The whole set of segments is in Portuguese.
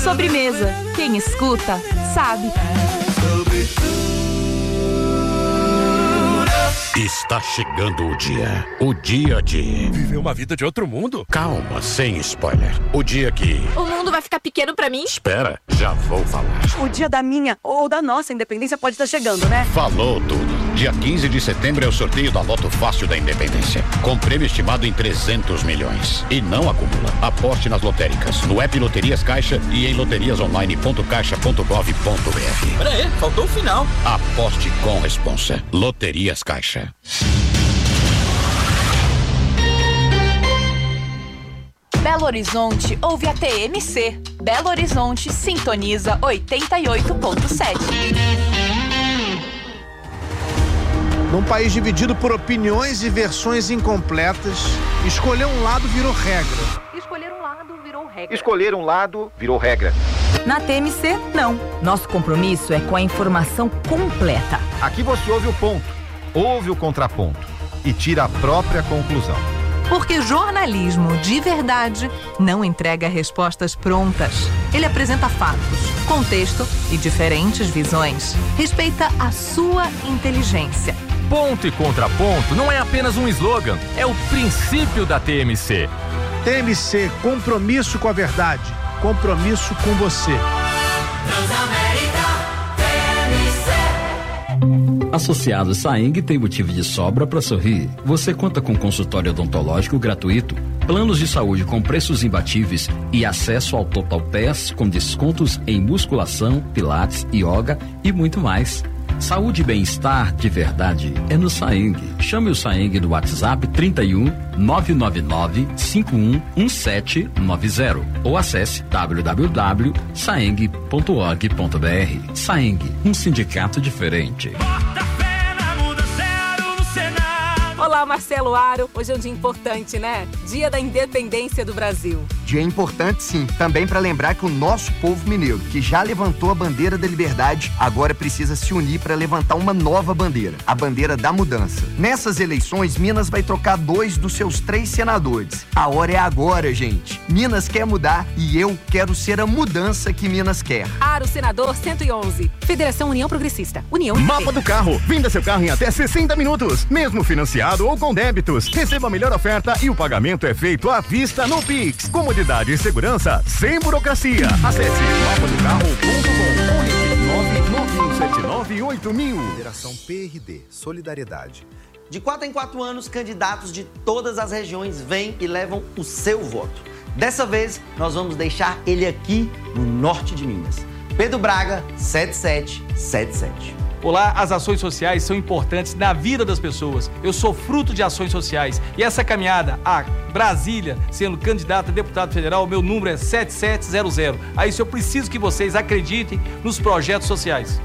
Sobremesa. Quem escuta, sabe. Está chegando o dia de... Viver uma vida de outro mundo? Calma, sem spoiler. O dia que... O mundo vai ficar pequeno pra mim? Espera, já vou falar. O dia da minha ou da nossa independência pode estar chegando, né? Falou tudo. Dia 15 de setembro é o sorteio da Loto Fácil da Independência, com prêmio estimado em 300 milhões. E não acumula. Aposte nas lotéricas, no app Loterias Caixa e em loteriasonline.caixa.gov.br. Pera aí, faltou o final. Aposte com responsa. Loterias Caixa. Belo Horizonte ouve a TMC. Belo Horizonte sintoniza 88.7. Num país dividido por opiniões e versões incompletas, escolher um lado virou regra. Escolher um lado virou regra. Escolher um lado virou regra. Na TMC, não. Nosso compromisso é com a informação completa. Aqui você ouve o ponto, ouve o contraponto e tira a própria conclusão. Porque jornalismo de verdade não entrega respostas prontas. Ele apresenta fatos, contexto e diferentes visões. Respeita a sua inteligência. Ponto e contraponto não é apenas um slogan, é o princípio da TMC. TMC, compromisso com a verdade, compromisso com você. Transamérica, TMC. Associado Saeng tem motivo de sobra para sorrir. Você conta com consultório odontológico gratuito, planos de saúde com preços imbatíveis e acesso ao Total Pass com descontos em musculação, pilates, yoga e muito mais. Saúde e bem-estar de verdade é no Saeng. Chame o Saeng no WhatsApp 31 999 511790 ou acesse www.saeng.org.br. Saeng, um sindicato diferente. Olá, Marcelo Aro. Hoje é um dia importante, né? Dia da Independência do Brasil. Dia importante, sim. Também para lembrar que o nosso povo mineiro, que já levantou a bandeira da liberdade, agora precisa se unir para levantar uma nova bandeira, a bandeira da mudança. Nessas eleições, Minas vai trocar 2 dos seus 3 senadores. A hora é agora, gente. Minas quer mudar e eu quero ser a mudança que Minas quer. Aro, senador 111. Federação União Progressista. União. Mapa do carro. Venda seu carro em até 60 minutos. Mesmo financiado ou com débitos. Receba a melhor oferta e o pagamento é feito à vista no Pix. Comodidade e segurança sem burocracia. Acesse mapadocarro.com ou 991798000. Federação PRD, Solidariedade. De 4 em 4 anos, candidatos de todas as regiões vêm e levam o seu voto. Dessa vez, nós vamos deixar ele aqui no norte de Minas. Pedro Braga, 7777. Olá, as ações sociais são importantes na vida das pessoas. Eu sou fruto de ações sociais e essa caminhada a Brasília, sendo candidato a deputado federal, meu número é 7700. Aí eu preciso que vocês acreditem nos projetos sociais.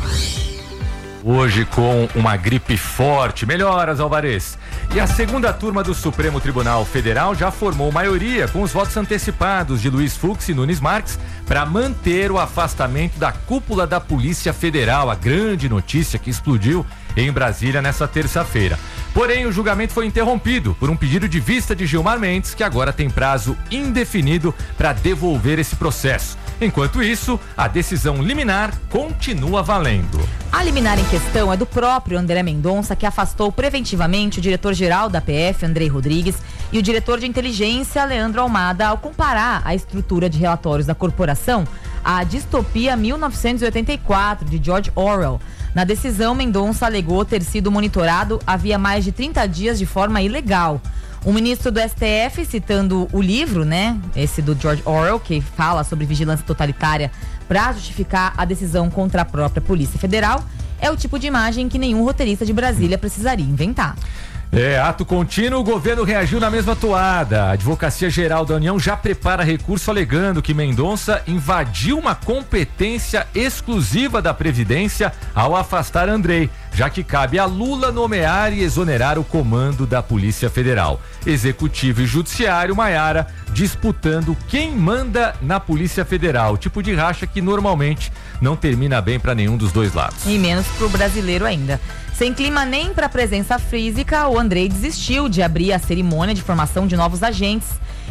Hoje com uma gripe forte. Melhoras, Alvarez. E a segunda turma do Supremo Tribunal Federal já formou maioria com os votos antecipados de Luiz Fux e Nunes Marques para manter o afastamento da cúpula da Polícia Federal, a grande notícia que explodiu em Brasília nessa terça-feira. Porém, o julgamento foi interrompido por um pedido de vista de Gilmar Mendes, que agora tem prazo indefinido para devolver esse processo. Enquanto isso, a decisão liminar continua valendo. A liminar em questão é do próprio André Mendonça, que afastou preventivamente o diretor-geral da PF, Andrei Rodrigues, e o diretor de inteligência, Leandro Almada, ao comparar a estrutura de relatórios da corporação à distopia 1984, de George Orwell. Na decisão, Mendonça alegou ter sido monitorado havia mais de 30 dias de forma ilegal. O ministro do STF, citando o livro, esse do George Orwell, que fala sobre vigilância totalitária para justificar a decisão contra a própria Polícia Federal, é o tipo de imagem que nenhum roteirista de Brasília precisaria inventar. Ato contínuo, o governo reagiu na mesma toada. A Advocacia Geral da União já prepara recurso alegando que Mendonça invadiu uma competência exclusiva da Previdência ao afastar Andrei, já que cabe a Lula nomear e exonerar o comando da Polícia Federal. Executivo e Judiciário, Maiara, disputando quem manda na Polícia Federal. Tipo de racha que normalmente não termina bem para nenhum dos dois lados. E menos pro brasileiro ainda. Sem clima nem para presença física, o Andrei desistiu de abrir a cerimônia de formação de novos agentes.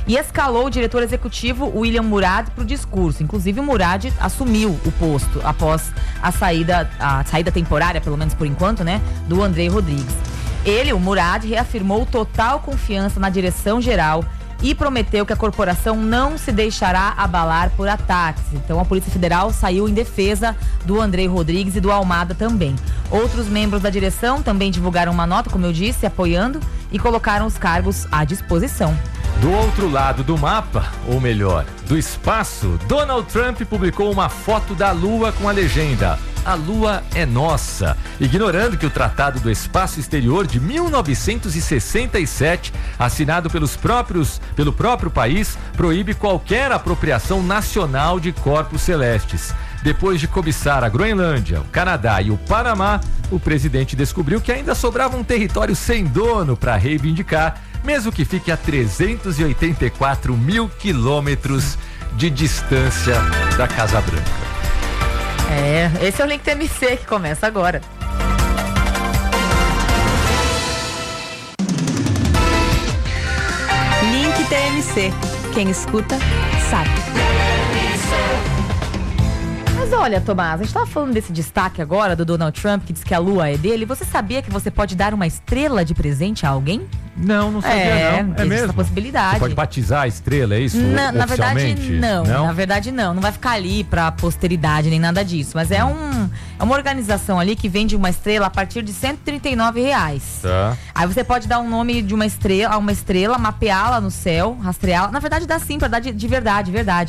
e escalou o diretor executivo William Murad para o discurso. Inclusive, o Murad assumiu o posto após a saída temporária, pelo menos por enquanto, né, do Andrei Rodrigues. Ele, o Murad, reafirmou total confiança na direção geral e prometeu que a corporação não se deixará abalar por ataques. Então a Polícia Federal saiu em defesa do Andrei Rodrigues e do Almada também. Outros membros da direção também divulgaram uma nota, como eu disse, apoiando e colocaram os cargos à disposição. Do outro lado do mapa, ou melhor, do espaço, Donald Trump publicou uma foto da Lua com a legenda: "A Lua é nossa", ignorando que o Tratado do Espaço Exterior de 1967, assinado pelo próprio país, proíbe qualquer apropriação nacional de corpos celestes. Depois de cobiçar a Groenlândia, o Canadá e o Panamá, o presidente descobriu que ainda sobrava um território sem dono para reivindicar, mesmo que fique a 384 mil quilômetros de distância da Casa Branca. Esse é o Link TMC que começa agora. Link TMC. Quem escuta, sabe. Mas olha, Tomás, a gente tava falando desse destaque agora do Donald Trump, que diz que a Lua é dele. Você sabia que você pode dar uma estrela de presente a alguém? Não sabia, não. É mesmo? Essa possibilidade. Você pode batizar a estrela, é isso? Na verdade, não. Na verdade, não. Não vai ficar ali pra posteridade nem nada disso. Mas é uma organização ali que vende uma estrela a partir de R$139. Tá. Aí você pode dar um nome de uma estrela, mapeá-la no céu, rastreá-la. Na verdade, dá sim, pra dar de verdade.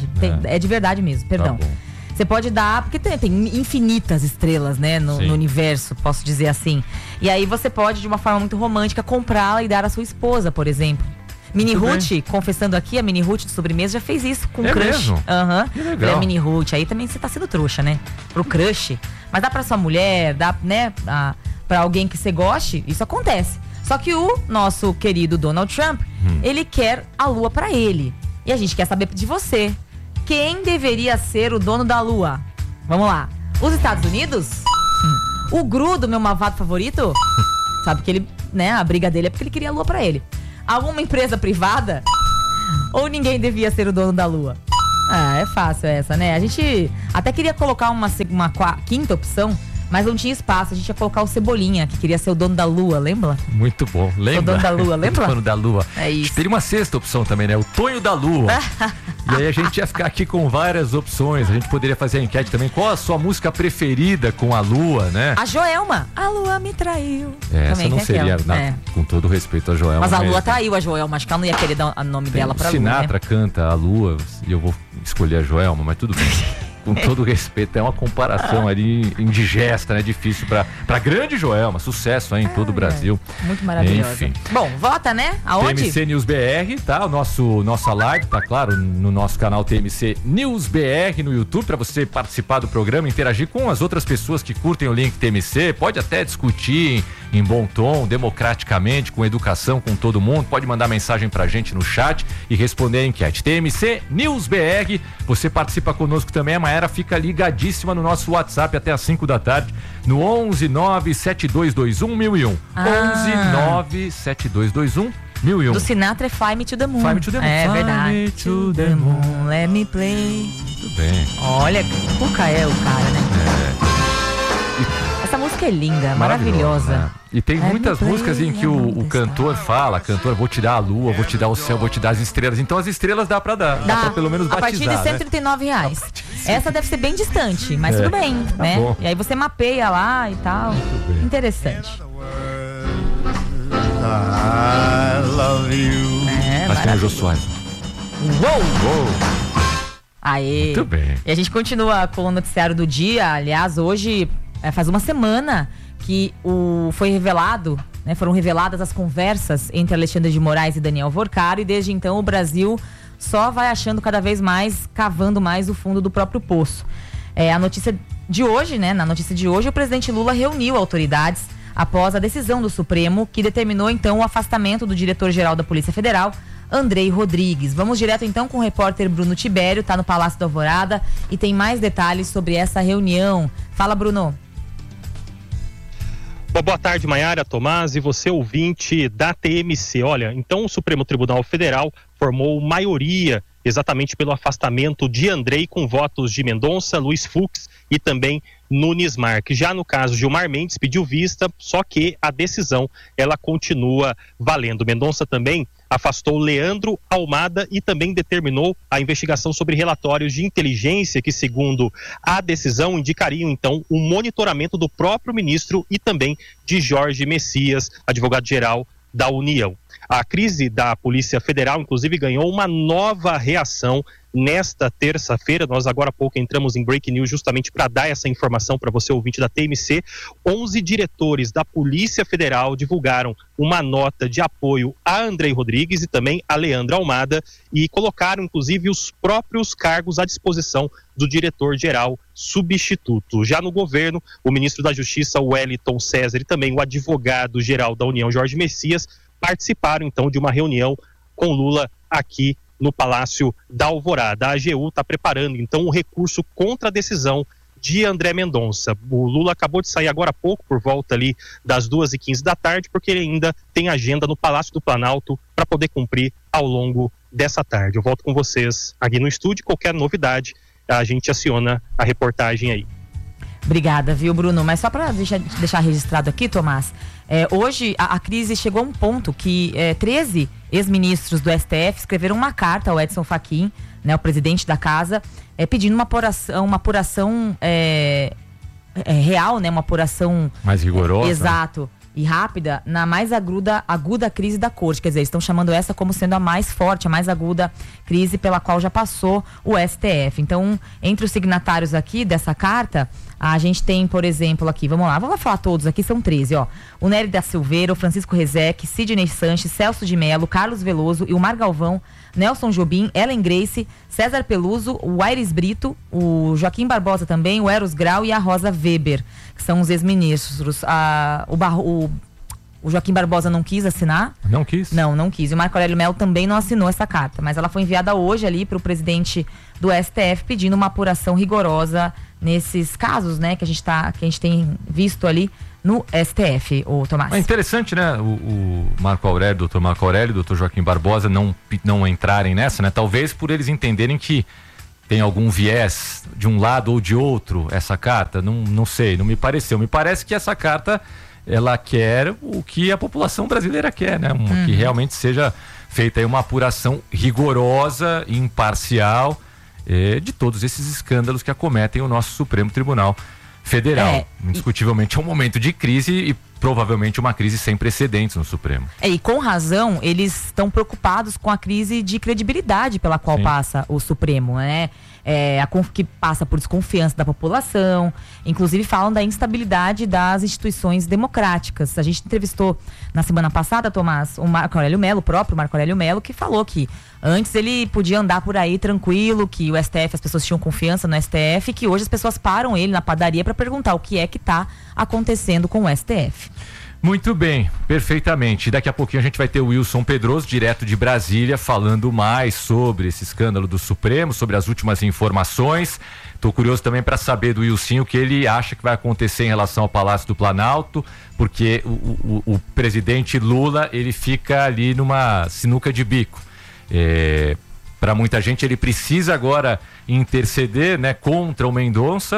É de verdade mesmo, perdão. Tá bom. Você pode dar, porque tem infinitas estrelas, né, no universo, posso dizer assim. E aí você pode, de uma forma muito romântica, comprá-la e dar à sua esposa, por exemplo. Mini Ruth, confessando aqui, a Mini Ruth de sobremesa já fez isso com o crush. Mesmo? Aham. Que legal. É Mini Ruth, aí também você tá sendo trouxa, né? Pro crush. Mas dá pra sua mulher, dá, né, pra alguém que você goste, isso acontece. Só que o nosso querido Donald Trump, ele quer a Lua pra ele. E a gente quer saber de você. Quem deveria ser o dono da Lua? Vamos lá. Os Estados Unidos? O Gru, do meu malvado favorito? Sabe que ele, né, a briga dele é porque ele queria a Lua pra ele. Alguma empresa privada? Ou ninguém devia ser o dono da Lua? É fácil essa, né? A gente até queria colocar uma quinta opção, mas não tinha espaço. A gente ia colocar o Cebolinha, que queria ser o dono da Lua, lembra? Muito bom, lembra? O dono da Lua, lembra? O dono da Lua. É isso. Teria uma sexta opção também, né? O Tonho da Lua. E aí a gente ia ficar aqui com várias opções. A gente poderia fazer a enquete também. Qual a sua música preferida com a Lua, né? A Joelma. A Lua me traiu. Essa também não seria, com todo respeito a Joelma. Mas a Lua mesmo. traiu a Joelma. Acho que ela não ia querer dar o nome dela pra Lua, né? Sinatra canta a Lua e eu vou escolher a Joelma, mas tudo bem. Com todo respeito, é uma comparação ali indigesta, né? Difícil pra grande Joelma, sucesso aí em todo o Brasil. Muito maravilhosa. Enfim. Bom, vota, né? Aonde? TMC News BR, tá? Nossa live, tá claro, no nosso canal TMC News BR no YouTube, pra você participar do programa, interagir com as outras pessoas que curtem o link TMC, pode até discutir em bom tom, democraticamente, com educação, com todo mundo, pode mandar mensagem pra gente no chat e responder a enquete. TMC News BR, você participa conosco também, a Maera fica ligadíssima no nosso WhatsApp até às 5 da tarde, no 11972211001. 11972211001. Do Sinatra é Fly Me to the Moon. Fly Me to the Moon. É verdade. Fly Me to the Moon. Let me play. Muito bem. Olha, Cuca é o cara, né? Essa música é linda, maravilhosa. Né? E tem muitas músicas em que o cantor fala, vou te dar a lua, vou te dar o céu, vou te dar as estrelas. Então as estrelas dá pra dar. Dá pra pelo menos batizar, a partir de R$139. Essa deve ser bem distante, mas tudo bem, né? Bom. E aí você mapeia lá e tal. Interessante. I love you. Mas tem o Jô Soares. Uou! Aê! Muito bem. E a gente continua com o noticiário do dia. Aliás, hoje faz uma semana que foi revelado, né, foram reveladas as conversas entre Alexandre de Moraes e Daniel Vorcaro, e desde então o Brasil só vai achando cada vez mais, cavando mais o fundo do próprio poço. A notícia de hoje, né, na notícia de hoje, o presidente Lula reuniu autoridades após a decisão do Supremo, que determinou então o afastamento do diretor-geral da Polícia Federal, Andrei Rodrigues. Vamos direto então com o repórter Bruno Tibério, tá no Palácio da Alvorada e tem mais detalhes sobre essa reunião. Fala, Bruno. Boa tarde, Maiara, Tomás e você ouvinte da TMC. Olha, então o Supremo Tribunal Federal formou maioria exatamente pelo afastamento de Andrei, com votos de Mendonça, Luiz Fux e também Nunes Marques. Já no caso, Gilmar Mendes pediu vista, só que a decisão ela continua valendo. Mendonça também afastou Leandro Almada e também determinou a investigação sobre relatórios de inteligência que, segundo a decisão, indicariam então o monitoramento do próprio ministro e também de Jorge Messias, advogado-geral da União. A crise da Polícia Federal, inclusive, ganhou uma nova reação nesta terça-feira. Nós agora há pouco entramos em Breaking News justamente para dar essa informação para você, ouvinte da TMC. 11 diretores da Polícia Federal divulgaram uma nota de apoio a Andrei Rodrigues e também a Leandro Almada e colocaram, inclusive, os próprios cargos à disposição do diretor-geral substituto. Já no governo, o ministro da Justiça, Wellington César, e também o advogado-geral da União, Jorge Messias, participaram então de uma reunião com Lula aqui no Palácio da Alvorada. A AGU está preparando então um recurso contra a decisão de André Mendonça. O Lula acabou de sair agora há pouco, por volta ali das 2h15 da tarde, porque ele ainda tem agenda no Palácio do Planalto para poder cumprir ao longo dessa tarde. Eu volto com vocês aqui no estúdio. Qualquer novidade, a gente aciona a reportagem aí. Obrigada, viu, Bruno? Mas só para deixar registrado aqui, Tomás, hoje a crise chegou a um ponto que 13 ex-ministros do STF escreveram uma carta ao Edson Fachin, né, o presidente da casa, pedindo uma apuração real, né, uma apuração mais rigorosa. Exato. E rápida na mais aguda crise da corte. Quer dizer, eles estão chamando essa como sendo a mais forte, a mais aguda crise pela qual já passou o STF. Então, entre os signatários aqui dessa carta, a gente tem, por exemplo, aqui, vamos lá falar todos aqui, são 13, ó. O Nery da Silveira, o Francisco Rezec, Sidney Sanches, Celso de Mello, Carlos Veloso, Ilmar Galvão, Nelson Jobim, Ellen Grace, César Peluso, o Aires Brito, o Joaquim Barbosa também, o Eros Grau e a Rosa Weber, que são os ex-ministros. O Joaquim Barbosa não quis assinar. Não quis? Não quis. E o Marco Aurélio Melo também não assinou essa carta, mas ela foi enviada hoje ali para o presidente do STF pedindo uma apuração rigorosa nesses casos, né, que a gente tem visto ali no STF, o Tomás. É interessante, né, o Marco Aurélio, doutor Marco Aurélio, doutor Joaquim Barbosa não entrarem nessa, né, talvez por eles entenderem que tem algum viés de um lado ou de outro essa carta, não sei, não me pareceu. Me parece que essa carta, ela quer o que a população brasileira quer, né, que realmente seja feita aí uma apuração rigorosa e imparcial de todos esses escândalos que acometem o nosso Supremo Tribunal Federal. Indiscutivelmente é um momento de crise e provavelmente uma crise sem precedentes no Supremo. E com razão, eles estão preocupados com a crise de credibilidade pela qual passa o Supremo, né? Que passa por desconfiança da população, inclusive falam da instabilidade das instituições democráticas. A gente entrevistou na semana passada, Tomás, o Marco Aurélio Melo, o próprio Marco Aurélio Melo, que falou que antes ele podia andar por aí tranquilo, que o STF, as pessoas tinham confiança no STF, que hoje as pessoas param ele na padaria para perguntar o que é que está acontecendo com o STF. Muito bem, perfeitamente. Daqui a pouquinho a gente vai ter o Wilson Pedroso, direto de Brasília, falando mais sobre esse escândalo do Supremo, sobre as últimas informações. Estou curioso também para saber do Wilson o que ele acha que vai acontecer em relação ao Palácio do Planalto, porque o presidente Lula, ele fica ali numa sinuca de bico. Para muita gente ele precisa agora interceder, né, contra o Mendonça,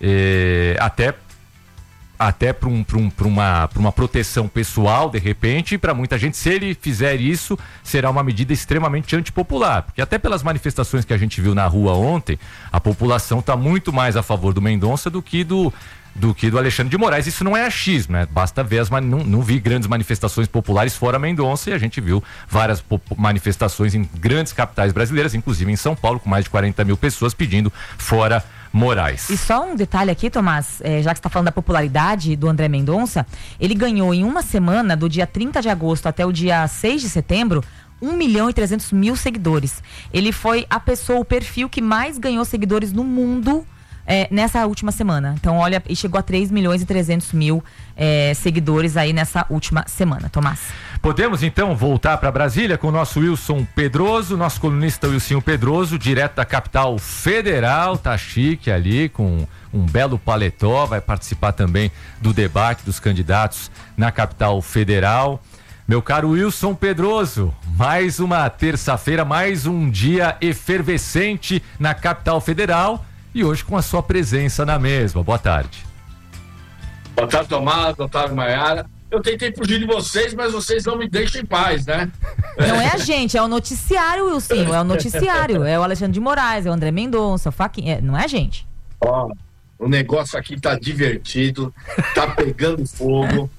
até para uma proteção pessoal, de repente, e para muita gente, se ele fizer isso, será uma medida extremamente antipopular, porque até pelas manifestações que a gente viu na rua ontem, a população está muito mais a favor do Mendonça do que do Alexandre de Moraes. Isso não é achismo, né? Basta ver não vi grandes manifestações populares fora Mendonça, e a gente viu várias manifestações em grandes capitais brasileiras, inclusive em São Paulo, com mais de 40 mil pessoas pedindo fora Moraes. E só um detalhe aqui, Tomás, já que você está falando da popularidade do André Mendonça, ele ganhou em uma semana, do dia 30 de agosto até o dia 6 de setembro, 1.300.000 seguidores. Ele foi o perfil que mais ganhou seguidores no mundo nessa última semana. Então, olha, e chegou a 3.300.000 seguidores aí nessa última semana, Tomás. Podemos, então, voltar para Brasília com o nosso Wilson Pedroso, nosso colunista Wilson Pedroso, direto da capital federal, tá chique ali, com um belo paletó, vai participar também do debate dos candidatos na capital federal. Meu caro Wilson Pedroso, mais uma terça-feira, mais um dia efervescente na capital federal e hoje com a sua presença na mesma. Boa tarde. Boa tarde, Tomás, boa tarde, Maiara. Eu tentei fugir de vocês, mas vocês não me deixam em paz, né? Não é a gente, é o noticiário, Wilson, é o noticiário, é o Alexandre de Moraes, é o André Mendonça, o Faquinha, não é a gente. Ó, o negócio aqui tá divertido, tá pegando fogo,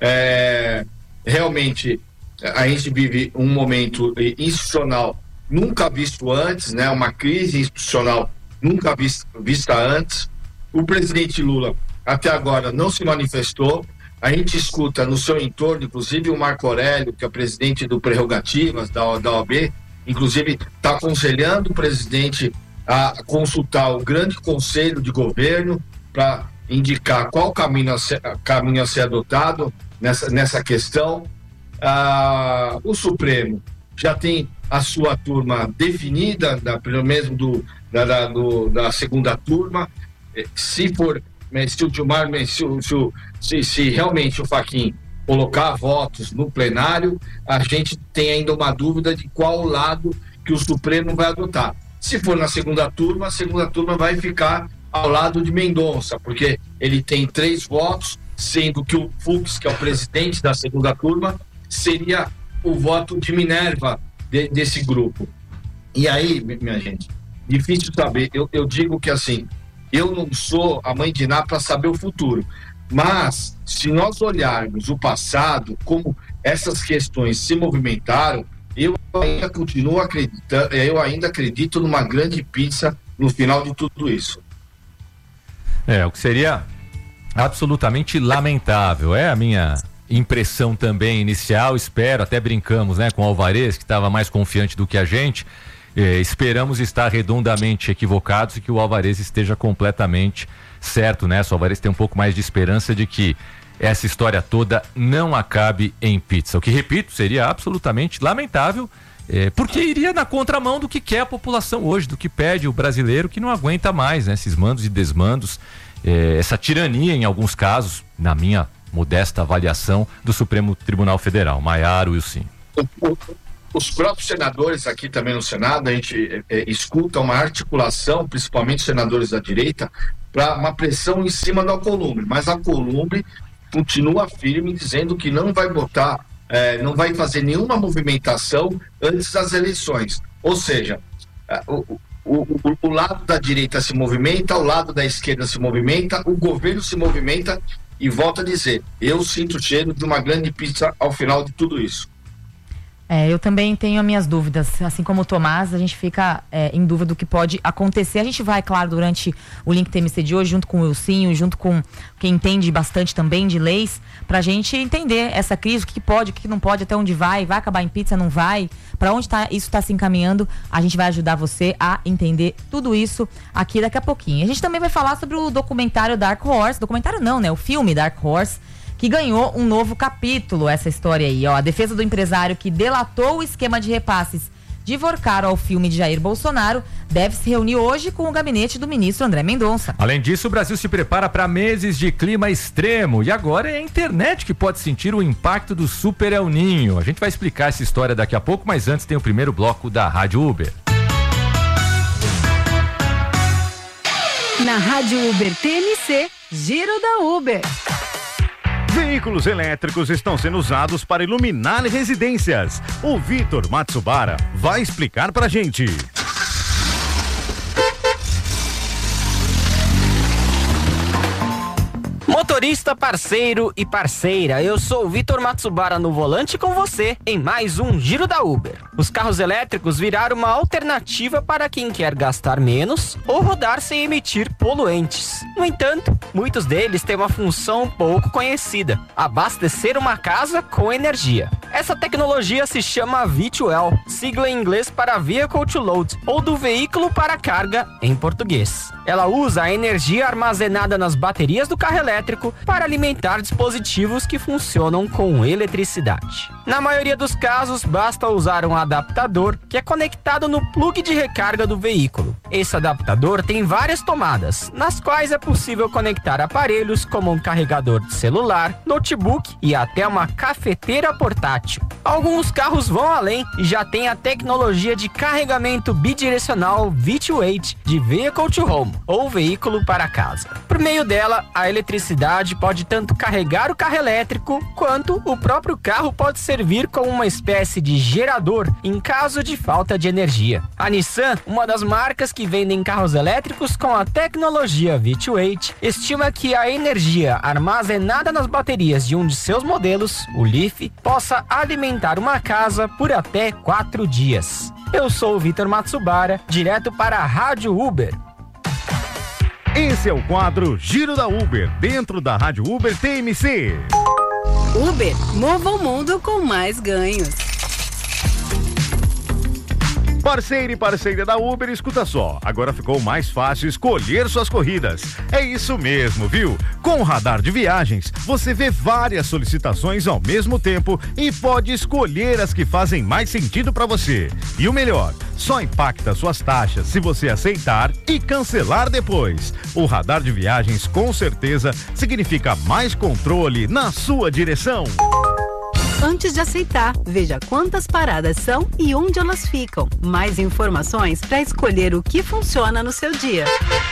realmente a gente vive um momento institucional nunca visto antes, né? Uma crise institucional nunca vista antes. O presidente Lula até agora não se manifestou. A gente escuta no seu entorno, inclusive o Marco Aurélio, que é presidente do Prerrogativas da OAB, inclusive está aconselhando o presidente a consultar o grande conselho de governo para indicar qual caminho a ser adotado nessa questão. O Supremo já tem a sua turma definida, pelo menos da segunda turma. Se o Gilmar, se realmente o Fachin colocar votos no plenário, a gente tem ainda uma dúvida de qual lado que o Supremo vai adotar. Se for na segunda turma, a segunda turma vai ficar ao lado de Mendonça, porque ele tem 3 votos, sendo que o Fux, que é o presidente da segunda turma, seria o voto de Minerva desse grupo. E aí, minha gente, difícil saber. Eu digo que assim, eu não sou a mãe de Ná para saber o futuro, mas se nós olharmos o passado, como essas questões se movimentaram, eu ainda continuo acreditando, eu ainda acredito numa grande pizza no final de tudo isso. O que seria absolutamente lamentável, é a minha impressão também inicial. Espero, até brincamos, né, com o Alvarez, que estava mais confiante do que a gente. Esperamos estar redondamente equivocados e que o Alvarez esteja completamente certo, né? O Alvarez tem um pouco mais de esperança de que essa história toda não acabe em pizza. O que, repito, seria absolutamente lamentável, porque iria na contramão do que quer a população hoje, do que pede o brasileiro, que não aguenta mais, né? Esses mandos e desmandos, essa tirania em alguns casos, na minha modesta avaliação, do Supremo Tribunal Federal. Maiara, Wilson. Os próprios senadores aqui também no Senado, a gente escuta uma articulação, principalmente senadores da direita, para uma pressão em cima do Alcolumbre, mas a Alcolumbre continua firme dizendo que não vai votar, não vai fazer nenhuma movimentação antes das eleições. Ou seja, o lado da direita se movimenta, o lado da esquerda se movimenta, o governo se movimenta e volto a dizer, eu sinto o cheiro de uma grande pizza ao final de tudo isso. Eu também tenho as minhas dúvidas, assim como o Tomás, a gente fica em dúvida do que pode acontecer. A gente vai, claro, durante o Link TMC de hoje, junto com o Wilson, junto com quem entende bastante também de leis, pra gente entender essa crise, o que pode, o que não pode, até onde vai acabar em pizza, não vai, pra onde isso tá se encaminhando. A gente vai ajudar você a entender tudo isso aqui daqui a pouquinho. A gente também vai falar sobre o documentário Dark Horse, documentário não, né, o filme Dark Horse, que ganhou um novo capítulo, essa história aí, ó. A defesa do empresário que delatou o esquema de repasses de Vorcaro ao filme de Jair Bolsonaro deve se reunir hoje com o gabinete do ministro André Mendonça. Além disso, o Brasil se prepara para meses de clima extremo e agora é a internet que pode sentir o impacto do Super El Ninho. A gente vai explicar essa história daqui a pouco, mas antes tem o primeiro bloco da Rádio Uber. Na Rádio Uber TMC, Giro da Uber. Veículos elétricos estão sendo usados para iluminar residências. O Vitor Matsubara vai explicar pra gente. Motorista, parceiro e parceira, eu sou o Vitor Matsubara no volante com você em mais um Giro da Uber. Os carros elétricos viraram uma alternativa para quem quer gastar menos ou rodar sem emitir poluentes. No entanto, muitos deles têm uma função pouco conhecida: abastecer uma casa com energia. Essa tecnologia se chama V2L, sigla em inglês para Vehicle to Load, ou do veículo para carga em português. Ela usa a energia armazenada nas baterias do carro elétrico para alimentar dispositivos que funcionam com eletricidade. Na maioria dos casos, basta usar um adaptador que é conectado no plug de recarga do veículo. Esse adaptador tem várias tomadas, nas quais é possível conectar aparelhos como um carregador de celular, notebook e até uma cafeteira portátil. portátil. Alguns carros vão além e já tem a tecnologia de carregamento bidirecional V2H de Vehicle to Home, ou veículo para casa. Por meio dela, a eletricidade pode tanto carregar o carro elétrico, quanto o próprio carro pode servir como uma espécie de gerador em caso de falta de energia. A Nissan, uma das marcas que vendem carros elétricos com a tecnologia V2H, estima que a energia armazenada nas baterias de um de seus modelos, o Leaf, possa alimentar uma casa por até 4 dias. Eu sou o Vitor Matsubara, direto para a Rádio Uber. Esse é o quadro Giro da Uber, dentro da Rádio Uber TMC. Uber, mova o mundo com mais ganhos. Parceiro e parceira da Uber, escuta só, agora ficou mais fácil escolher suas corridas. É isso mesmo, viu? Com o radar de viagens, você vê várias solicitações ao mesmo tempo e pode escolher as que fazem mais sentido para você. E o melhor, só impacta suas taxas se você aceitar e cancelar depois. O radar de viagens com certeza significa mais controle na sua direção. Antes de aceitar, veja quantas paradas são e onde elas ficam. Mais informações para escolher o que funciona no seu dia.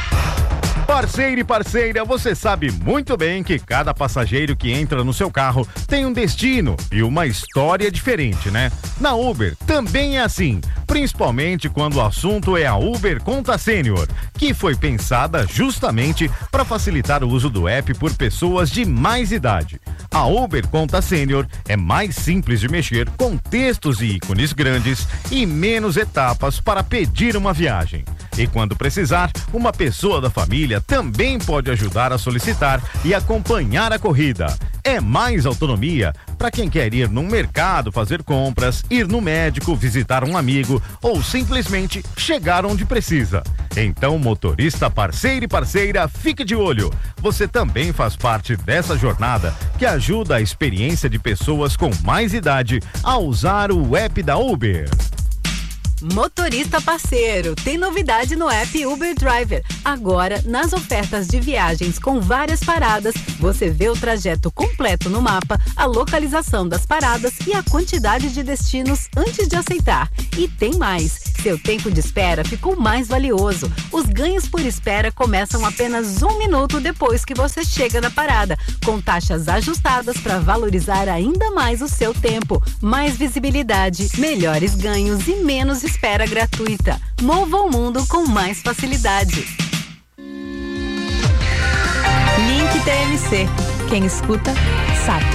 Parceiro e parceira, você sabe muito bem que cada passageiro que entra no seu carro tem um destino e uma história diferente, né? Na Uber também é assim, principalmente quando o assunto é a Uber Conta Sênior, que foi pensada justamente para facilitar o uso do app por pessoas de mais idade. A Uber Conta Sênior é mais simples de mexer, com textos e ícones grandes e menos etapas para pedir uma viagem. E quando precisar, uma pessoa da família também pode ajudar a solicitar e acompanhar a corrida. É mais autonomia para quem quer ir num mercado fazer compras, ir no médico, visitar um amigo ou simplesmente chegar onde precisa. Então, motorista parceiro e parceira, fique de olho. Você também faz parte dessa jornada que ajuda a experiência de pessoas com mais idade a usar o app da Uber. Motorista parceiro, tem novidade no app Uber Driver. Agora, nas ofertas de viagens com várias paradas, você vê o trajeto completo no mapa, a localização das paradas e a quantidade de destinos antes de aceitar. E tem mais, seu tempo de espera ficou mais valioso. Os ganhos por espera começam apenas 1 minuto depois que você chega na parada, com taxas ajustadas para valorizar ainda mais o seu tempo. Mais visibilidade, melhores ganhos e menos espera gratuita. Mova o mundo com mais facilidade. Link TMC. Quem escuta, sabe.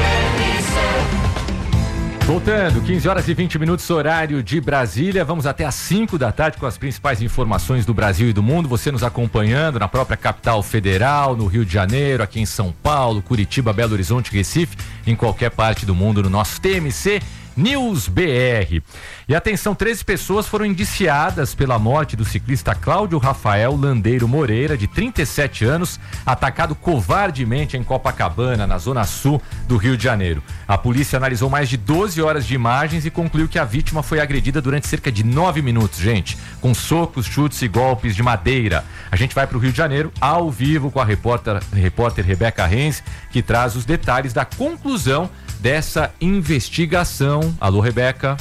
Voltando, 15 horas e 20 minutos, horário de Brasília. Vamos até às 5 da tarde com as principais informações do Brasil e do mundo. Você nos acompanhando na própria capital federal, no Rio de Janeiro, aqui em São Paulo, Curitiba, Belo Horizonte, Recife, em qualquer parte do mundo, no nosso TMC News BR. E atenção, 13 pessoas foram indiciadas pela morte do ciclista Cláudio Rafael Landeiro Moreira, de 37 anos, atacado covardemente em Copacabana, na zona sul do Rio de Janeiro. A polícia analisou mais de 12 horas de imagens e concluiu que a vítima foi agredida durante cerca de 9 minutos, gente, com socos, chutes e golpes de madeira. A gente vai para o Rio de Janeiro, ao vivo, com a repórter Rebeca Renz, que traz os detalhes da conclusão dessa investigação. Alô, Rebeca.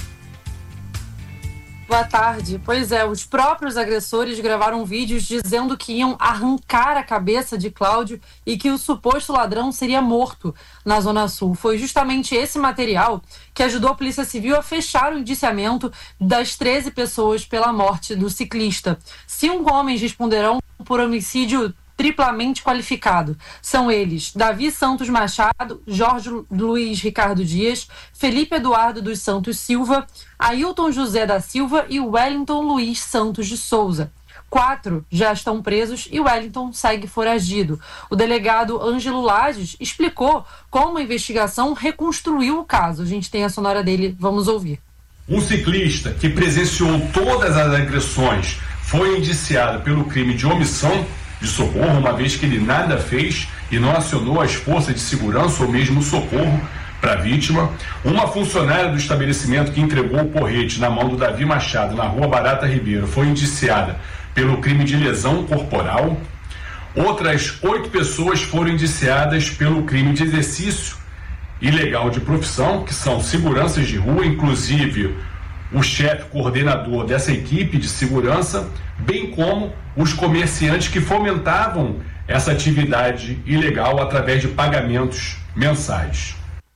Boa tarde. Pois é, os próprios agressores gravaram vídeos dizendo que iam arrancar a cabeça de Cláudio e que o suposto ladrão seria morto na Zona Sul. Foi justamente esse material que ajudou a Polícia Civil a fechar o indiciamento das 13 pessoas pela morte do ciclista. 5 homens responderão por homicídio triplamente qualificado. São eles: Davi Santos Machado, Jorge Luiz Ricardo Dias, Felipe Eduardo dos Santos Silva, Ailton José da Silva e Wellington Luiz Santos de Souza. 4 já estão presos e Wellington segue foragido. O delegado Ângelo Lages explicou como a investigação reconstruiu o caso. A gente tem a sonora dele, vamos ouvir. Um ciclista que presenciou todas as agressões foi indiciado pelo crime de omissão de socorro, uma vez que ele nada fez e não acionou as forças de segurança ou mesmo socorro para a vítima. Uma funcionária do estabelecimento que entregou o porrete na mão do Davi Machado na Rua Barata Ribeiro foi indiciada pelo crime de lesão corporal. Outras 8 pessoas foram indiciadas pelo crime de exercício ilegal de profissão, que são seguranças de rua, inclusive o chefe coordenador dessa equipe de segurança, bem como os comerciantes que fomentavam essa atividade ilegal através de pagamentos mensais.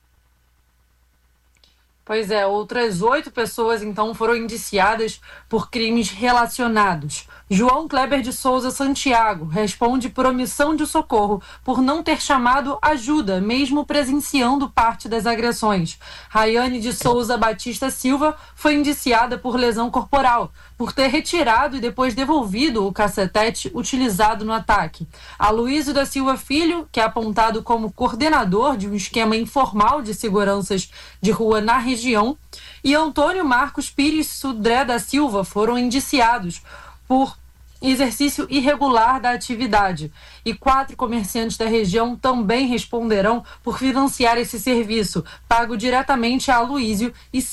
Pois é, outras 8 pessoas então foram indiciadas por crimes relacionados. João Kleber de Souza Santiago responde por omissão de socorro por não ter chamado ajuda, mesmo presenciando parte das agressões. Rayane de Souza Batista Silva foi indiciada por lesão corporal, por ter retirado e depois devolvido o cacetete utilizado no ataque. Aloysio da Silva Filho, que é apontado como coordenador de um esquema informal de seguranças de rua na região, e Antônio Marcos Pires Sudré da Silva foram indiciados por exercício irregular da atividade. E 4 comerciantes da região também responderão por financiar esse serviço, pago diretamente a Aloysio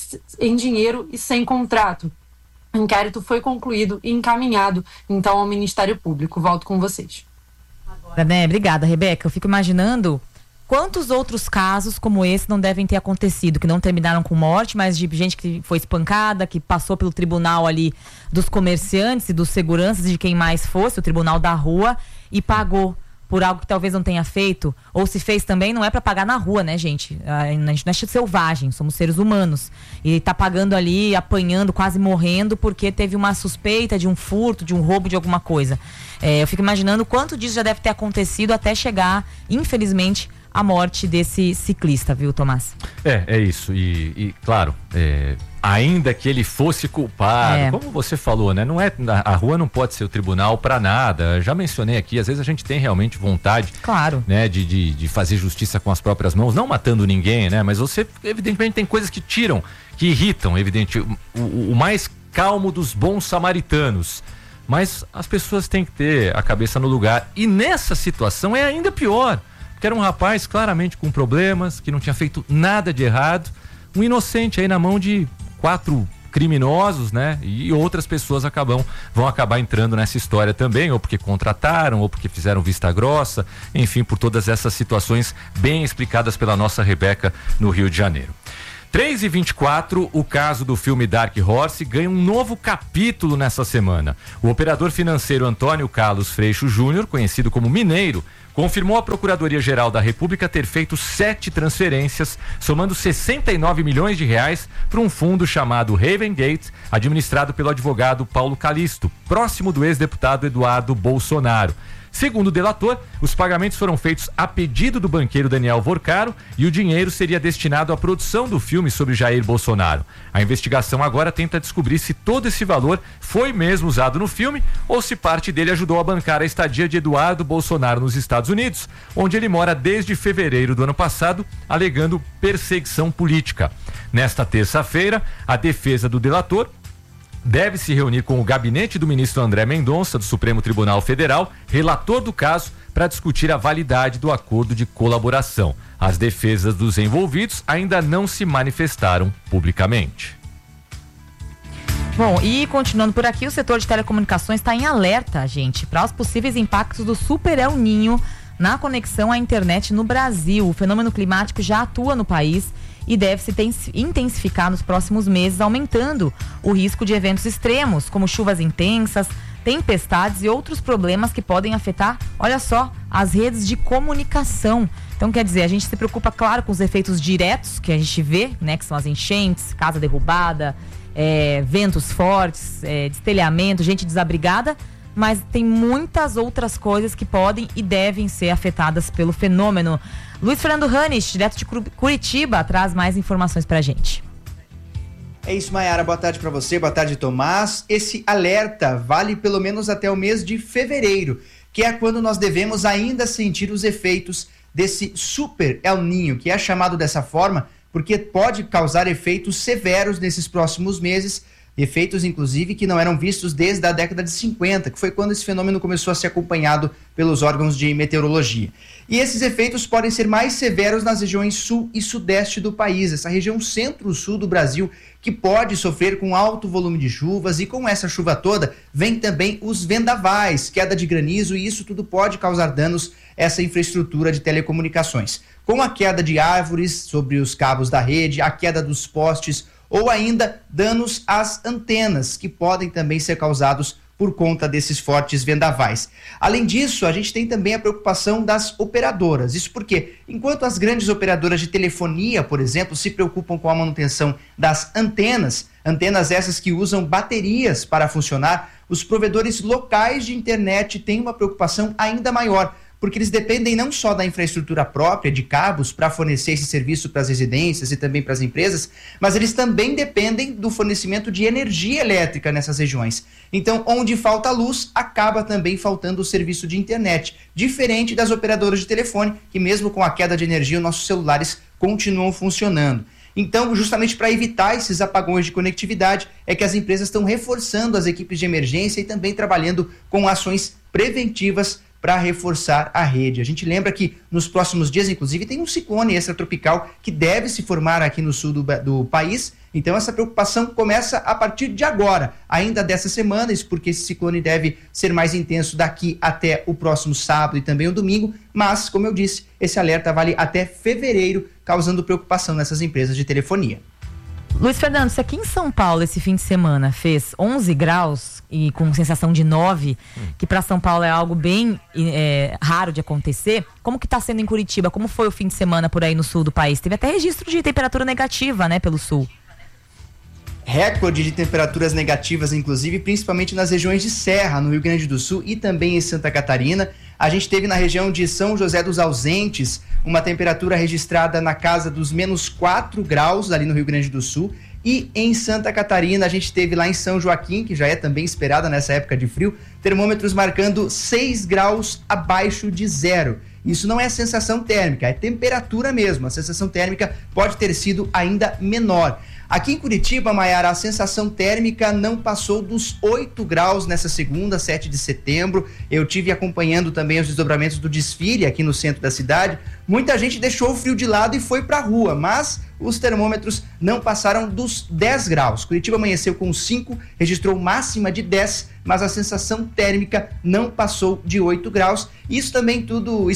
em dinheiro e sem contrato. O inquérito foi concluído e encaminhado, então, ao Ministério Público. Volto com vocês. Agora, né? Obrigada, Rebeca. Eu fico imaginando quantos outros casos como esse não devem ter acontecido, que não terminaram com morte, mas de gente que foi espancada, que passou pelo tribunal ali dos comerciantes e dos seguranças, de quem mais fosse, o tribunal da rua, e pagou por algo que talvez não tenha feito, ou se fez também, não é pra pagar na rua, né, gente? A gente não é selvagem, somos seres humanos. E tá pagando ali, apanhando, quase morrendo, porque teve uma suspeita de um furto, de um roubo de alguma coisa. Eu fico imaginando quanto disso já deve ter acontecido até chegar, infelizmente, a morte desse ciclista, viu, Tomás? É isso. E claro, ainda que ele fosse culpado, como você falou, né? Não é, a rua não pode ser o tribunal para nada. Já mencionei aqui, às vezes a gente tem realmente vontade, claro, né, de fazer justiça com as próprias mãos, não matando ninguém, né? Mas você, evidentemente, tem coisas que tiram, que irritam, evidente, o mais calmo dos bons samaritanos. Mas as pessoas têm que ter a cabeça no lugar. E nessa situação é ainda pior. Que era um rapaz claramente com problemas, que não tinha feito nada de errado, um inocente aí na mão de 4 criminosos, né? E outras pessoas vão acabar entrando nessa história também, ou porque contrataram, ou porque fizeram vista grossa, enfim, por todas essas situações bem explicadas pela nossa Rebeca no Rio de Janeiro. 3h24, o caso do filme Dark Horse ganha um novo capítulo nessa semana. O operador financeiro Antônio Carlos Freixo Júnior, conhecido como Mineiro, confirmou à Procuradoria-Geral da República ter feito 7 transferências, somando 69 milhões de reais para um fundo chamado Haven Gate, administrado pelo advogado Paulo Calisto, próximo do ex-deputado Eduardo Bolsonaro. Segundo o delator, os pagamentos foram feitos a pedido do banqueiro Daniel Vorcaro e o dinheiro seria destinado à produção do filme sobre Jair Bolsonaro. A investigação agora tenta descobrir se todo esse valor foi mesmo usado no filme ou se parte dele ajudou a bancar a estadia de Eduardo Bolsonaro nos Estados Unidos, onde ele mora desde fevereiro do ano passado, alegando perseguição política. Nesta terça-feira, a defesa do delator deve se reunir com o gabinete do ministro André Mendonça, do Supremo Tribunal Federal, relator do caso, para discutir a validade do acordo de colaboração. As defesas dos envolvidos ainda não se manifestaram publicamente. Bom, e continuando por aqui, o setor de telecomunicações está em alerta, gente, para os possíveis impactos do Super El Niño na conexão à internet no Brasil. O fenômeno climático já atua no país e deve se intensificar nos próximos meses, aumentando o risco de eventos extremos, como chuvas intensas, tempestades e outros problemas que podem afetar, olha só, as redes de comunicação. Então, quer dizer, a gente se preocupa, claro, com os efeitos diretos que a gente vê, né, que são as enchentes, casa derrubada, ventos fortes, destelhamento, gente desabrigada, mas tem muitas outras coisas que podem e devem ser afetadas pelo fenômeno. Luiz Fernando Hannes, direto de Curitiba, traz mais informações pra gente. É isso, Mayara. Boa tarde para você, boa tarde, Tomás. Esse alerta vale pelo menos até o mês de fevereiro, que é quando nós devemos ainda sentir os efeitos desse Super El Niño, que é chamado dessa forma porque pode causar efeitos severos nesses próximos meses, Efeitos, inclusive, que não eram vistos desde a década de 50, que foi quando esse fenômeno começou a ser acompanhado pelos órgãos de meteorologia. E esses efeitos podem ser mais severos nas regiões sul e sudeste do país, essa região centro-sul do Brasil, que pode sofrer com alto volume de chuvas, e com essa chuva toda vem também os vendavais, queda de granizo, e isso tudo pode causar danos a essa infraestrutura de telecomunicações. Com a queda de árvores sobre os cabos da rede, a queda dos postes, ou ainda danos às antenas, que podem também ser causados por conta desses fortes vendavais. Além disso, a gente tem também a preocupação das operadoras. Isso porque, enquanto as grandes operadoras de telefonia, por exemplo, se preocupam com a manutenção das antenas essas que usam baterias para funcionar, os provedores locais de internet têm uma preocupação ainda maior, porque eles dependem não só da infraestrutura própria de cabos para fornecer esse serviço para as residências e também para as empresas, mas eles também dependem do fornecimento de energia elétrica nessas regiões. Então, onde falta luz, acaba também faltando o serviço de internet, diferente das operadoras de telefone, que mesmo com a queda de energia, nossos celulares continuam funcionando. Então, justamente para evitar esses apagões de conectividade, é que as empresas estão reforçando as equipes de emergência e também trabalhando com ações preventivas para reforçar a rede. A gente lembra que nos próximos dias, inclusive, tem um ciclone extratropical que deve se formar aqui no sul do país. Então essa preocupação começa a partir de agora, ainda dessa semana, isso porque esse ciclone deve ser mais intenso daqui até o próximo sábado e também o domingo, mas, como eu disse, esse alerta vale até fevereiro, causando preocupação nessas empresas de telefonia. Luiz Fernando, se aqui em São Paulo esse fim de semana fez 11 graus e com sensação de 9, que para São Paulo é algo bem raro de acontecer, como que está sendo em Curitiba? Como foi o fim de semana por aí no sul do país? Teve até registro de temperatura negativa, né, pelo sul. Recorde de temperaturas negativas, inclusive, principalmente nas regiões de Serra, no Rio Grande do Sul e também em Santa Catarina. A gente teve na região de São José dos Ausentes uma temperatura registrada na casa dos menos 4 graus ali no Rio Grande do Sul. E em Santa Catarina, a gente teve lá em São Joaquim, que já é também esperada nessa época de frio, termômetros marcando 6 graus abaixo de zero. Isso não é sensação térmica, é temperatura mesmo. A sensação térmica pode ter sido ainda menor. Aqui em Curitiba, Maiara, a sensação térmica não passou dos 8 graus nessa segunda, 7 de setembro. Eu tive acompanhando também os desdobramentos do desfile aqui no centro da cidade. Muita gente deixou o frio de lado e foi pra rua, mas os termômetros não passaram dos 10 graus. Curitiba amanheceu com 5, registrou máxima de 10, mas a sensação térmica não passou de 8 graus. Isso também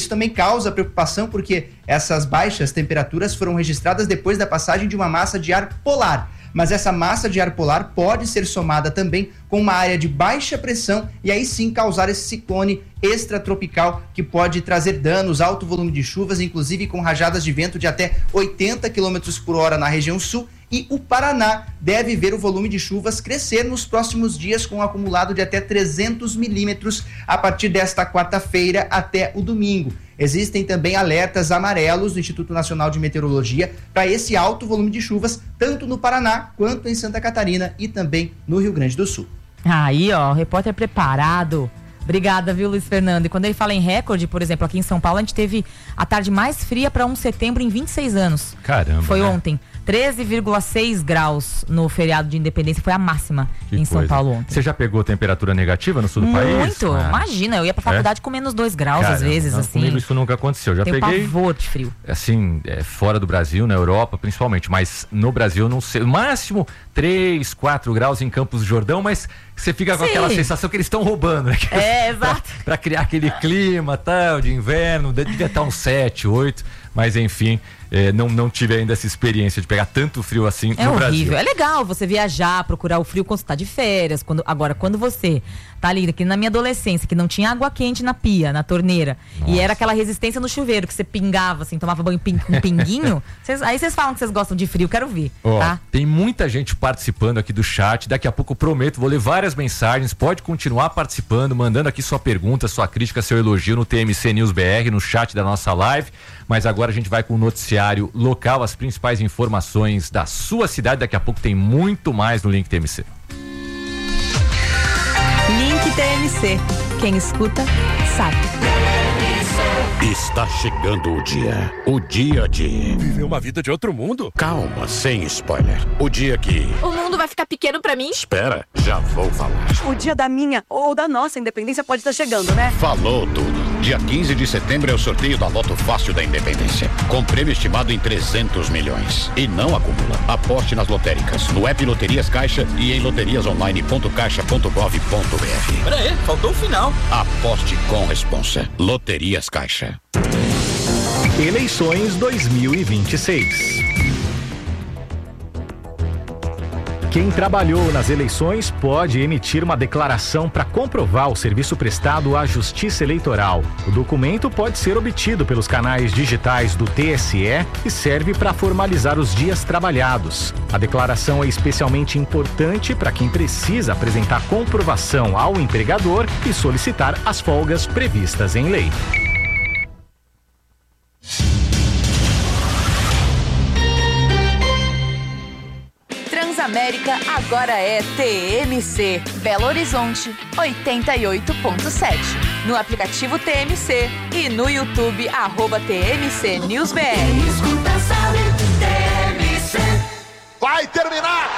causa preocupação, porque essas baixas temperaturas foram registradas depois da passagem de uma massa de ar polar. Mas essa massa de ar polar pode ser somada também com uma área de baixa pressão e aí sim causar esse ciclone extratropical que pode trazer danos, alto volume de chuvas, inclusive com rajadas de vento de até 80 km por hora na região sul. E o Paraná deve ver o volume de chuvas crescer nos próximos dias, com um acumulado de até 300 milímetros a partir desta quarta-feira até o domingo. Existem também alertas amarelos do Instituto Nacional de Meteorologia para esse alto volume de chuvas, tanto no Paraná quanto em Santa Catarina e também no Rio Grande do Sul. Aí, ó, o repórter preparado. Obrigada, viu, Luiz Fernando? E quando ele fala em recorde, por exemplo, aqui em São Paulo, a gente teve a tarde mais fria para 1 de setembro em 26 anos. Caramba. Foi né? Ontem. 13,6 graus no feriado de Independência, foi a máxima em São Paulo ontem. Você já pegou temperatura negativa no sul do país? Muito, imagina, eu ia pra faculdade com menos 2 graus. Caramba, às vezes, não, assim. Comigo isso nunca aconteceu, já Tenho peguei pavor de frio. Assim, fora do Brasil, na Europa principalmente, mas no Brasil não sei, no máximo 3, 4 graus em Campos do Jordão, mas você fica com aquela sensação que eles estão roubando, né? Exato. Pra criar aquele clima tal, de inverno, devia estar uns 7, 8, mas enfim, não tive ainda essa experiência de pegar tanto frio assim no Brasil. É horrível. É legal você viajar, procurar o frio quando você tá de férias. Agora, quando você tá ali, que na minha adolescência, que não tinha água quente na pia, na torneira, e era aquela resistência no chuveiro, que você pingava, assim, tomava banho com pinguinho, aí vocês falam que vocês gostam de frio, quero ver, tá? Tem muita gente participando aqui do chat, daqui a pouco eu prometo, vou ler várias mensagens, pode continuar participando, mandando aqui sua pergunta, sua crítica, seu elogio no TMC News BR, no chat da nossa live, mas agora a gente vai com o noticiário local, as principais informações da sua cidade, daqui a pouco tem muito mais no Link TMC. Link TMC. Quem escuta, sabe. Está chegando o dia de... Viver uma vida de outro mundo? Calma, sem spoiler. O dia que... O mundo vai ficar pequeno pra mim? Espera, já vou falar. O dia da minha ou da nossa independência pode estar chegando, né? Falou tudo. Dia 15 de setembro é o sorteio da Loto Fácil da Independência, com prêmio estimado em 300 milhões. E não acumula. Aposte nas lotéricas, no app Loterias Caixa e em loteriasonline.caixa.gov.br. Peraí, faltou o final. Aposte com responsa. Loterias Caixa. Eleições 2026. Quem trabalhou nas eleições pode emitir uma declaração para comprovar o serviço prestado à Justiça Eleitoral. O documento pode ser obtido pelos canais digitais do TSE e serve para formalizar os dias trabalhados. A declaração é especialmente importante para quem precisa apresentar comprovação ao empregador e solicitar as folgas previstas em lei. Transamérica agora é TMC, Belo Horizonte 88.7. No aplicativo TMC e no YouTube @TMC News BR. Escuta, sabe, TMC. Vai terminar!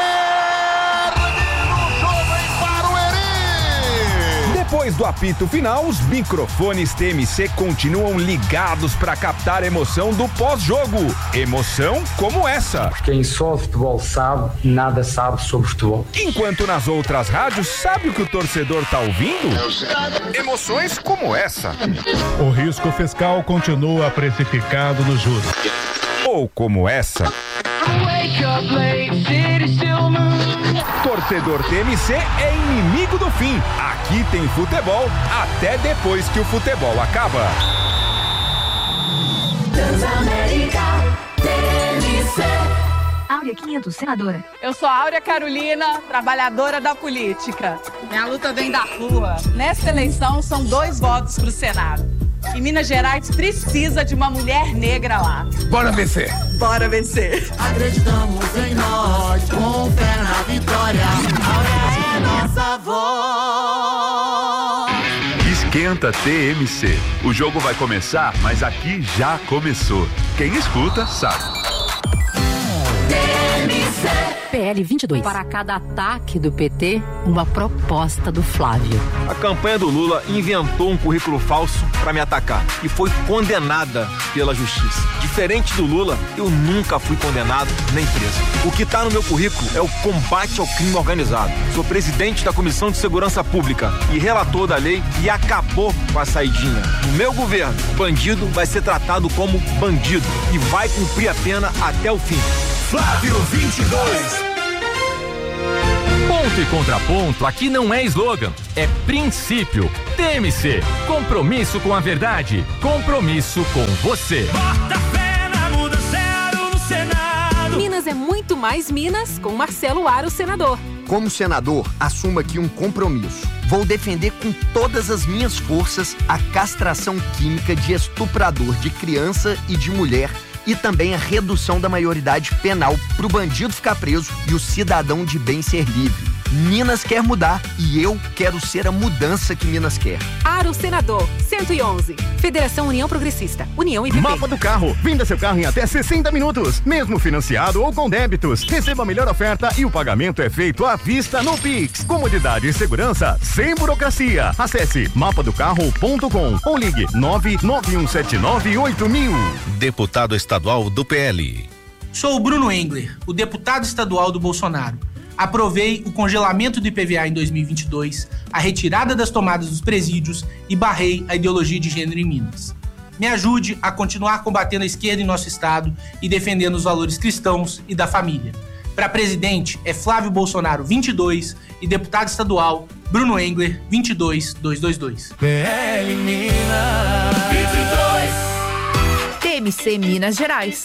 Depois do apito final, os microfones TMC continuam ligados para captar a emoção do pós-jogo. Emoção como essa. Quem só futebol sabe, nada sabe sobre futebol. Enquanto nas outras rádios, sabe o que o torcedor tá ouvindo? Emoções como essa. O risco fiscal continua precificado nos juros. Ou como essa. Torcedor TMC é inimigo do fim. Aqui tem futebol até depois que o futebol acaba. Transamérica, TMC. Áurea 500, senadora. Eu sou a Áurea Carolina, trabalhadora da política. Minha luta vem da rua. Nesta eleição são 2 votos pro Senado. E Minas Gerais precisa de uma mulher negra lá. Bora vencer! Bora vencer! Acreditamos em nós, com fé na vitória. Áurea é nossa voz. Esquenta TMC. O jogo vai começar, mas aqui já começou. Quem escuta, sabe. PL 22. Para cada ataque do PT, uma proposta do Flávio. A campanha do Lula inventou um currículo falso para me atacar e foi condenada pela justiça. Diferente do Lula, eu nunca fui condenado nem preso. O que está no meu currículo é o combate ao crime organizado. Sou presidente da Comissão de Segurança Pública e relator da lei e acabou com a saidinha. No meu governo, bandido vai ser tratado como bandido e vai cumprir a pena até o fim. Flávio 22. Ponto e contraponto aqui não é slogan, é princípio. TMC, compromisso com a verdade, compromisso com você. Bota fé na muda zero no Senado. Minas é muito mais Minas com Marcelo Aro, senador. Como senador, assumo aqui um compromisso. Vou defender com todas as minhas forças a castração química de estuprador de criança e de mulher e também a redução da maioridade penal para o bandido ficar preso e o cidadão de bem ser livre. Minas quer mudar e eu quero ser a mudança que Minas quer. Aro Senador, 111. Federação União Progressista, União e PP. Mapa do carro. Venda seu carro em até 60 minutos, mesmo financiado ou com débitos. Receba a melhor oferta e o pagamento é feito à vista no Pix. Comodidade e segurança sem burocracia. Acesse mapadocarro.com ou ligue 991798000. Deputado estadual do PL. Sou o Bruno Engler, o deputado estadual do Bolsonaro. Aprovei o congelamento do IPVA em 2022, a retirada das tomadas dos presídios e barrei a ideologia de gênero em Minas. Me ajude a continuar combatendo a esquerda em nosso estado e defendendo os valores cristãos e da família. Para presidente é Flávio Bolsonaro 22 e deputado estadual Bruno Engler 22222. PL Minas 22. TMC Minas Gerais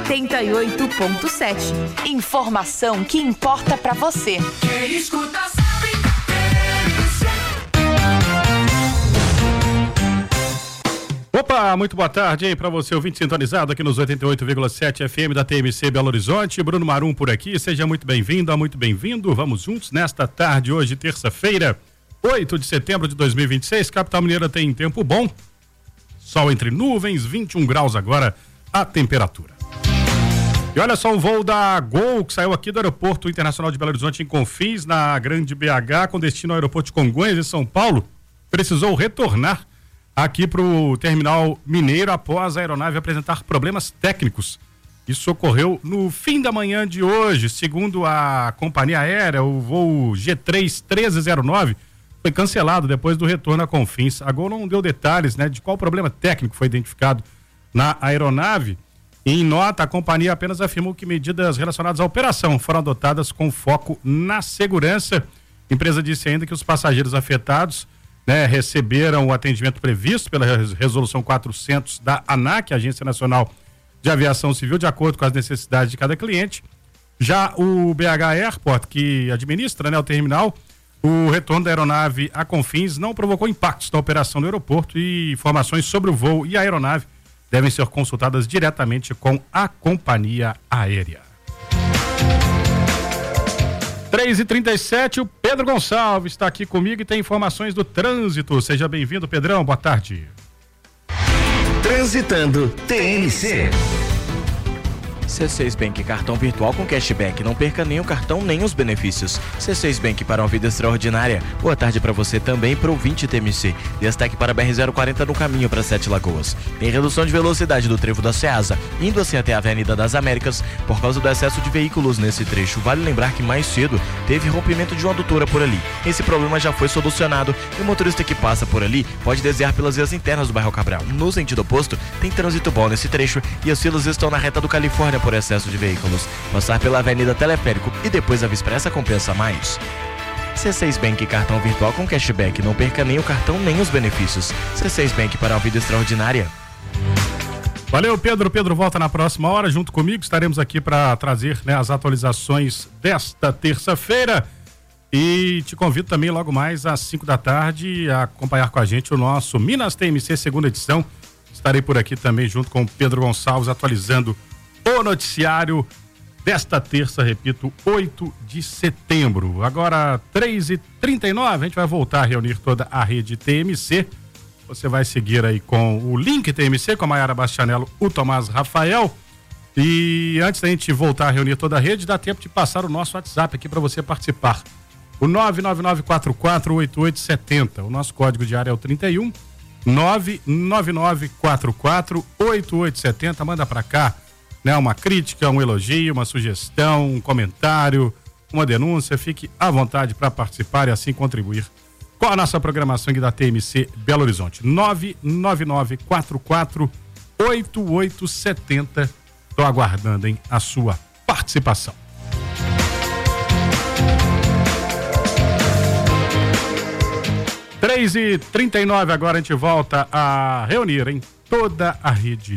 88.7. Informação que importa pra você. Quem escuta sabe. Opa, muito boa tarde, hein, pra você, ouvinte sintonizado aqui nos 88,7 FM da TMC Belo Horizonte. Bruno Marum por aqui, seja muito bem-vinda, muito bem-vindo. Vamos juntos nesta tarde, hoje, terça-feira, 8 de setembro de 2026. Capital Mineira tem tempo bom. sol entre nuvens, 21 graus agora a temperatura. E olha só o voo da Gol, que saiu aqui do Aeroporto Internacional de Belo Horizonte em Confins, na Grande BH, com destino ao Aeroporto de Congonhas, em São Paulo, precisou retornar aqui para o terminal mineiro após a aeronave apresentar problemas técnicos. Isso ocorreu no fim da manhã de hoje. Segundo a companhia aérea, o voo G3 1309 foi cancelado depois do retorno a Confins. A Gol não deu detalhes, né, de qual problema técnico foi identificado na aeronave. Em nota, a companhia apenas afirmou que medidas relacionadas à operação foram adotadas com foco na segurança. A empresa disse ainda que os passageiros afetados, né, receberam o atendimento previsto pela Resolução 400 da ANAC, Agência Nacional de Aviação Civil, de acordo com as necessidades de cada cliente. Já o BH Airport, que administra, né, o terminal, o retorno da aeronave a Confins não provocou impactos na operação do aeroporto e informações sobre o voo e a aeronave devem ser consultadas diretamente com a companhia aérea. 3h37, o Pedro Gonçalves está aqui comigo e tem informações do trânsito. Seja bem-vindo, Pedrão, boa tarde. Transitando TNC. C6 Bank, cartão virtual com cashback. Não perca nem o cartão, nem os benefícios. C6 Bank, para uma vida extraordinária. Boa tarde para você também, para o ouvinte TMC. Destaque para a BR-040 no caminho para Sete Lagoas. Tem redução de velocidade do trevo da Ceasa, indo assim até a Avenida das Américas, por causa do excesso de veículos nesse trecho. Vale lembrar que mais cedo teve rompimento de uma adutora por ali. Esse problema já foi solucionado e o motorista que passa por ali pode desviar pelas vias internas do bairro Cabral. No sentido oposto, tem trânsito bom nesse trecho e as filas estão na reta do Califórnia por excesso de veículos. Passar pela Avenida Teleférico e depois a Via Expressa compensa mais. C6 Bank, cartão virtual com cashback. Não perca nem o cartão, nem os benefícios. C6 Bank, para uma vida extraordinária. Valeu, Pedro. Pedro volta na próxima hora junto comigo. Estaremos aqui para trazer, né, as atualizações desta terça-feira. E te convido também logo mais às 5 da tarde a acompanhar com a gente o nosso Minas TMC segunda edição. Estarei por aqui também junto com o Pedro Gonçalves atualizando o noticiário desta terça, repito, 8 de setembro. Agora, 3h39, a gente vai voltar a reunir toda a rede TMC. Você vai seguir aí com o link TMC, com a Maiara Bastianello, o Tomás Rafael. E antes da gente voltar a reunir toda a rede, dá tempo de passar o nosso WhatsApp aqui para você participar. O 999448870. O nosso código de área é o 31 999448870. Manda para cá, né, uma crítica, um elogio, uma sugestão, um comentário, uma denúncia. Fique à vontade para participar e assim contribuir com a nossa programação aqui da TMC Belo Horizonte. 999448870. Estou aguardando, hein, a sua participação. 3h39, agora a gente volta a reunir, hein, toda a rede